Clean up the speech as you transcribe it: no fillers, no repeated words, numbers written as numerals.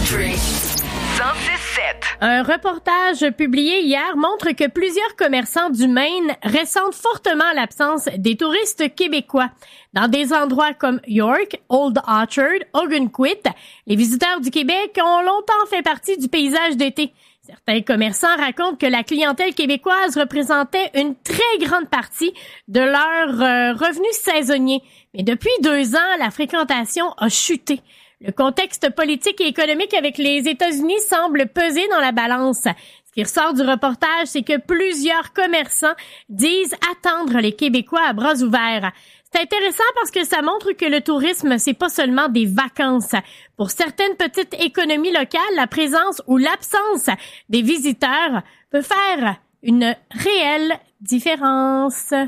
Country 106.7. Un reportage publié hier montre que plusieurs commerçants du Maine ressentent fortement l'absence des touristes québécois. Dans des endroits comme York, Old Orchard, Ogunquit, les visiteurs du Québec ont longtemps fait partie du paysage d'été. Certains commerçants racontent que la clientèle québécoise représentait une très grande partie de leurs revenus saisonniers. Mais depuis 2 ans, la fréquentation a chuté. Le contexte politique et économique avec les États-Unis semble peser dans la balance. Ce qui ressort du reportage, c'est que plusieurs commerçants disent attendre les Québécois à bras ouverts. C'est intéressant parce que ça montre que le tourisme, c'est pas seulement des vacances. Pour certaines petites économies locales, la présence ou l'absence des visiteurs peut faire une réelle différence.